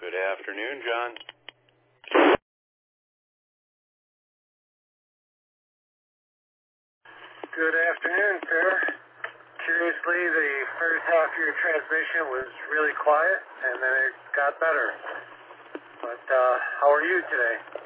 Good afternoon, John. Good afternoon, sir. Curiously, the first half of your transmission was really quiet, and then it got better. But how are you today?